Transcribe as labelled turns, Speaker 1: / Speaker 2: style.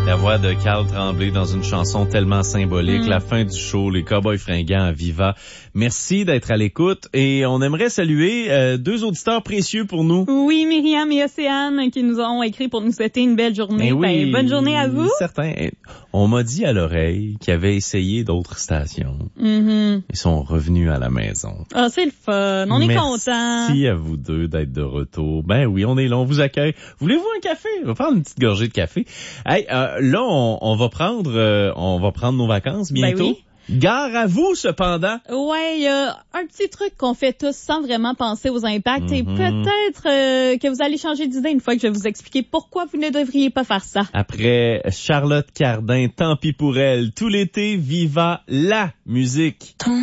Speaker 1: La voix de Carl Tremblay dans une chanson tellement symbolique. La fin du show, les Cowboys fringants à Viva. Merci d'être à l'écoute et on aimerait saluer deux auditeurs précieux pour nous.
Speaker 2: Oui, Myriam et Océane qui nous ont écrit pour nous souhaiter une belle journée.
Speaker 1: Oui,
Speaker 2: bonne journée à vous.
Speaker 1: Certains. On m'a dit à l'oreille qu'ils avaient essayé d'autres stations. Ils sont revenus à la maison.
Speaker 2: Ah, c'est le fun. On est contents.
Speaker 1: Merci à vous deux d'être de retour. Ben oui, on est là, on vous accueille. Voulez-vous un café? On va prendre une petite gorgée de café. Hey, là, on va prendre nos vacances bientôt.
Speaker 2: Ben oui.
Speaker 1: Gare à vous, cependant.
Speaker 2: Ouais, il y a un petit truc qu'on fait tous sans vraiment penser aux impacts et peut-être que vous allez changer d'idée une fois que je vais vous expliquer pourquoi vous ne devriez pas faire ça.
Speaker 1: Après Charlotte Cardin, tant pis pour elle, tout l'été, Viva la musique.